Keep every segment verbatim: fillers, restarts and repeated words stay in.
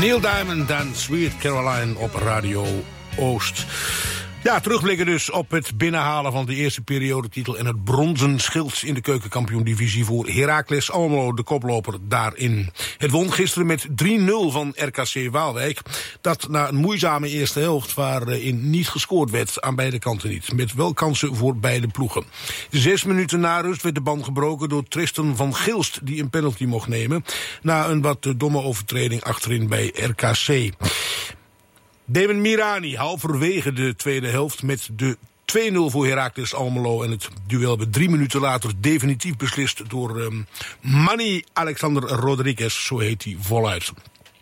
Neil Diamond en Sweet Caroline op Radio Oost. Ja, terugblikken dus op het binnenhalen van de eerste periodetitel en het bronzen schild in de keukenkampioen-divisie voor Heracles Almelo, de koploper daarin. Het won gisteren met drie nul van R K C Waalwijk, dat na een moeizame eerste helft waarin niet gescoord werd, aan beide kanten niet, met wel kansen voor beide ploegen. Zes minuten na rust werd de band gebroken door Tristan van Gilst, die een penalty mocht nemen, na een wat domme overtreding achterin bij R K C. Damon Mirani halverwege de tweede helft met de twee nul voor Heracles Almelo. En het duel werd drie minuten later definitief beslist door um, Manny Alexander Rodriguez, zo heet hij voluit.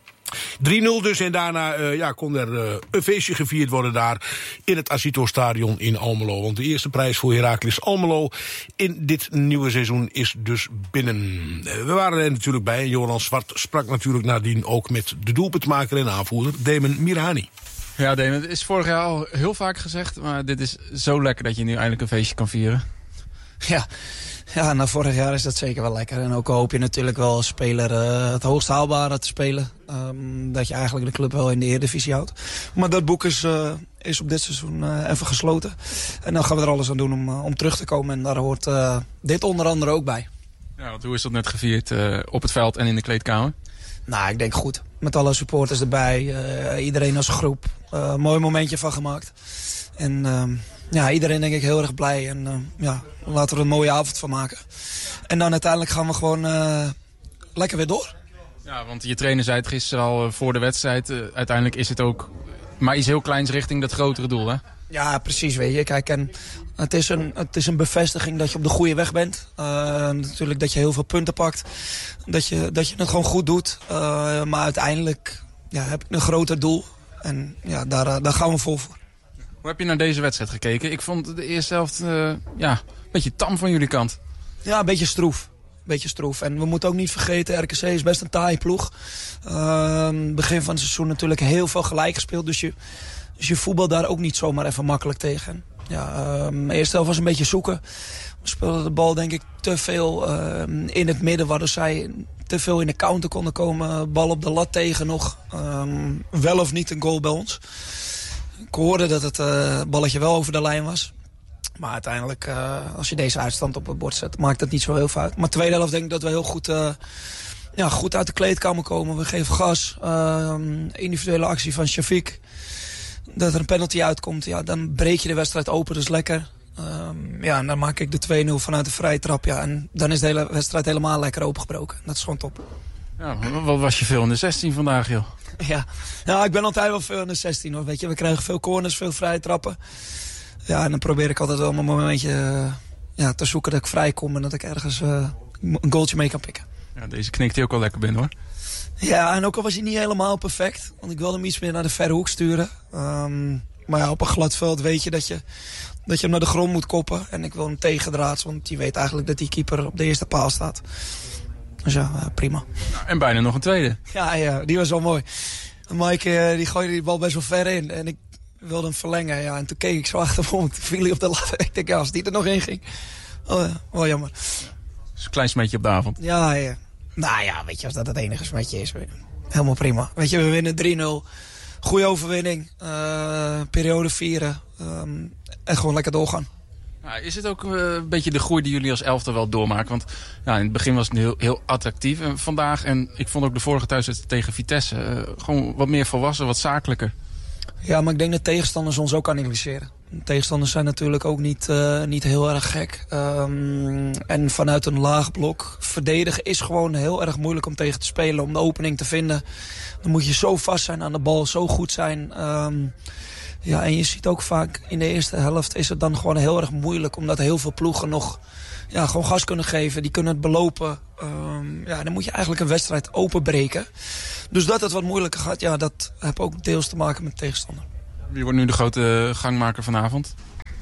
drie nul dus en daarna uh, ja, kon er uh, een feestje gevierd worden daar in het Azito-stadion in Almelo. Want de eerste prijs voor Heracles Almelo in dit nieuwe seizoen is dus binnen. Uh, we waren er natuurlijk bij. Joran Zwart sprak natuurlijk nadien ook met de doelpuntmaker en aanvoerder Damon Mirani. Ja, Damon, het is vorig jaar al heel vaak gezegd, maar dit is zo lekker dat je nu eindelijk een feestje kan vieren. Ja. Ja, na vorig jaar is dat zeker wel lekker. En ook hoop je natuurlijk wel als speler uh, het hoogst haalbare te spelen. Um, dat je eigenlijk de club wel in de Eredivisie houdt. Maar dat boek is, uh, is op dit seizoen uh, even gesloten. En dan gaan we er alles aan doen om, uh, om terug te komen. En daar hoort uh, dit onder andere ook bij. Ja, want hoe is dat net gevierd uh, op het veld en in de kleedkamer? Nou, ik denk goed. Met alle supporters erbij. Uh, iedereen als groep. Uh, mooi momentje van gemaakt. En uh, ja, iedereen denk ik heel erg blij. En uh, ja, laten we er een mooie avond van maken. En dan uiteindelijk gaan we gewoon uh, lekker weer door. Ja, want je trainer zei het gisteren al uh, voor de wedstrijd. Uh, uiteindelijk is het ook maar iets heel kleins richting dat grotere doel, hè? Ja, precies, weet je. Kijk, en het is een, het is een bevestiging dat je op de goede weg bent. Uh, natuurlijk dat je heel veel punten pakt. Dat je, dat je het gewoon goed doet. Uh, maar uiteindelijk ja, heb ik een groter doel. En ja, daar, uh, daar gaan we vol voor. Hoe heb je naar deze wedstrijd gekeken? Ik vond de eerste helft uh, ja, een beetje tam van jullie kant. Ja, een beetje stroef. Beetje stroef. En we moeten ook niet vergeten, R K C is best een taaie ploeg. Uh, begin van het seizoen natuurlijk heel veel gelijk gespeeld. Dus je, dus je voetbal daar ook niet zomaar even makkelijk tegen. Ja, uh, de eerste helft was een beetje zoeken. We speelden de bal denk ik te veel uh, in het midden, waardoor zij te veel in de counter konden komen. Bal op de lat tegen nog. Um, wel of niet een goal bij ons. Ik hoorde dat het uh, balletje wel over de lijn was. Maar uiteindelijk, uh, als je deze uitstand op het bord zet, maakt dat niet zo heel veel uit. Maar de tweede helft denk ik dat we heel goed, uh, ja, goed uit de kleedkamer komen. We geven gas. Uh, individuele actie van Shafiq. Dat er een penalty uitkomt, ja, dan breek je de wedstrijd open. Dat is lekker. Um, ja, en dan maak ik de twee nul vanuit de vrije trap. Ja, en dan is de hele wedstrijd helemaal lekker opengebroken. Dat is gewoon top. Ja, wat was je veel in de zestien vandaag, joh? Ja, ja, ik ben altijd wel veel in de zestien, hoor. Weet je, we krijgen veel corners, veel vrije trappen. Ja, en dan probeer ik altijd wel een momentje uh, ja, te zoeken dat ik vrij kom en dat ik ergens uh, een goaltje mee kan pikken. Ja, deze knikt hij ook wel lekker binnen, hoor. Ja, en ook al was hij niet helemaal perfect. Want ik wilde hem iets meer naar de verre hoek sturen. Um, maar ja, op een glad veld weet je dat je, dat je hem naar de grond moet koppen. En ik wil hem tegendraads, want die weet eigenlijk dat die keeper op de eerste paal staat. Dus ja, uh, prima. Nou, en bijna nog een tweede. Ja, ja, die was wel mooi. Mike uh, die gooide die bal best wel ver in. En ik wilde hem verlengen. Ja, en toen keek ik zo achterom. Toen viel hij op de lat. Ik denk, ja, als die er nog in ging. Oh, ja, wel jammer. Ja. Dus een klein smetje op de avond. Ja, ja. Nou ja, weet je, als dat het enige smetje is. Helemaal prima. Weet je, we winnen drie nul. Goeie overwinning. Uh, periode vieren. Um, en gewoon lekker doorgaan. Ja, is het ook uh, een beetje de groei die jullie als elftal wel doormaken? Want ja, in het begin was het heel, heel attractief. En vandaag, en ik vond ook de vorige thuiswedstrijd tegen Vitesse, uh, gewoon wat meer volwassen, wat zakelijker. Ja, maar ik denk dat tegenstanders ons ook analyseren. Tegenstanders zijn natuurlijk ook niet, uh, niet heel erg gek. Um, en vanuit een laag blok verdedigen is gewoon heel erg moeilijk om tegen te spelen. Om de opening te vinden. Dan moet je zo vast zijn aan de bal, zo goed zijn. Um, ja, en je ziet ook vaak in de eerste helft is het dan gewoon heel erg moeilijk. Omdat heel veel ploegen nog ja, gewoon gas kunnen geven. Die kunnen het belopen. Um, ja, dan moet je eigenlijk een wedstrijd openbreken. Dus dat het wat moeilijker gaat, ja, dat heeft ook deels te maken met de tegenstander. Wie wordt nu de grote gangmaker vanavond?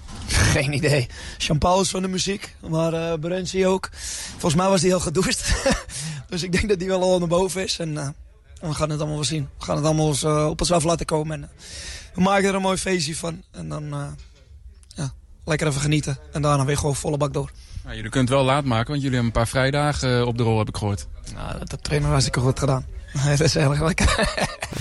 Geen idee. Jean-Paul is van de muziek, maar uh, Berenzi ook. Volgens mij was hij heel gedoucht. Dus ik denk dat hij wel al naar boven is. En uh, we gaan het allemaal wel zien. We gaan het allemaal eens, uh, op ons af laten komen. En, uh, we maken er een mooi feestje van. En dan uh, ja, lekker even genieten. En daarna weer gewoon volle bak door. Nou, jullie kunnen het wel laat maken, want jullie hebben een paar vrijdagen op de rol, heb ik gehoord. Nou, dat heeft de trainer hartstikke goed gedaan. Nee, dat is eigenlijk lekker.